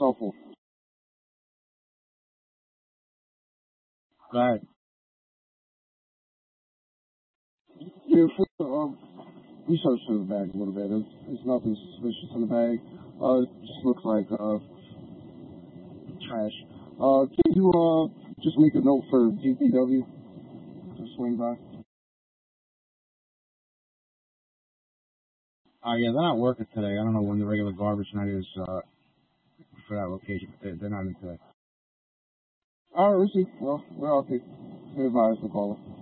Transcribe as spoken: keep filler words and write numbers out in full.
helpful. Go ahead. Yeah, for, um, we searched through the bag a little bit. There's, there's nothing suspicious in the bag. Uh, it just looks like, uh, trash. Uh, can you, uh, just make a note for D P W to swing by? Uh, yeah, they're not working today. I don't know when the regular garbage night is, uh, for that location, but they're, they're not in today. Alright, Richie. Well, we're all okay. Advise the caller.